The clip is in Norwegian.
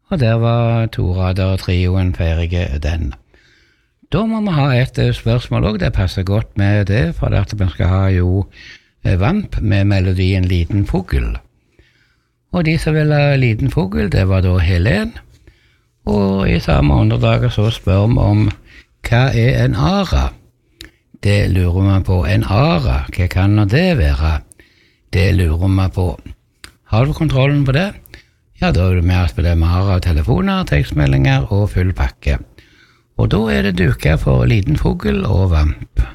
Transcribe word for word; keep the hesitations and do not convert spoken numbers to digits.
og der var Torader trioen ferdige den. Da må vi ha et spørsmål også, det passer godt med det, for at vi skal ha jo Vamp med melodien Liten Fugl. Og de som ville ha Liten Fugl, det var da Helen, og i samme åndedrag så spør vi om hva er en ara? Det lurer man på. En ara, hva kan det være? Det lurer man på. Har du kontrollen på det? Ja, da er du med oss på det med ara, telefoner, tekstmeldinger og full pakke. Og da er det duket for Liten Fugl og Vamp.